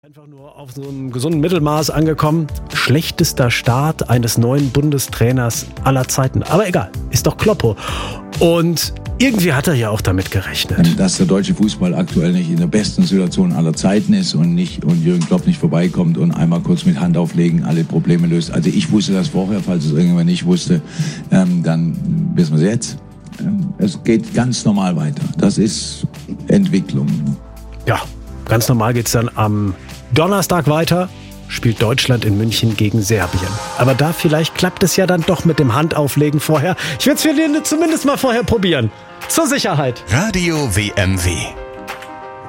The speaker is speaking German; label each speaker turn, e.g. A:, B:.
A: Einfach nur auf so einem gesunden Mittelmaß angekommen. Schlechtester Start eines neuen Bundestrainers aller Zeiten. Aber egal, ist doch Kloppo. Und irgendwie hat er ja auch damit gerechnet.
B: Dass der deutsche Fußball aktuell nicht in der besten Situation aller Zeiten ist und Jürgen Klopp nicht vorbeikommt und einmal kurz mit Hand auflegen alle Probleme löst. Also ich wusste das vorher, falls es irgendjemand nicht wusste, dann wissen wir es jetzt. Es geht ganz normal weiter. Das ist Entwicklung.
A: Ja, ganz normal geht's dann am Donnerstag weiter. Spielt Deutschland in München gegen Serbien. Aber da vielleicht klappt es ja dann doch mit dem Handauflegen vorher. Ich werde es für den zumindest mal vorher probieren. Zur Sicherheit.
C: Radio WMW.